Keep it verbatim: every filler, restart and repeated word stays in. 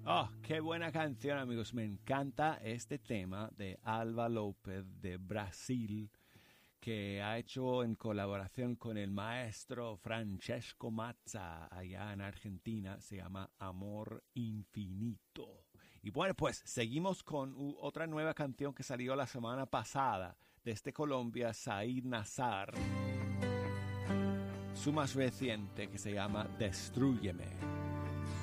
Oh, qué buena canción, amigos. Me encanta este tema de Alva López de Brasil, que ha hecho en colaboración con el maestro Francesco Mazza allá en Argentina. Se llama Amor Infinito. Y bueno, pues seguimos con uh, otra nueva canción que salió la semana pasada desde Colombia, Said Nazar. Su más reciente, que se llama Destrúyeme.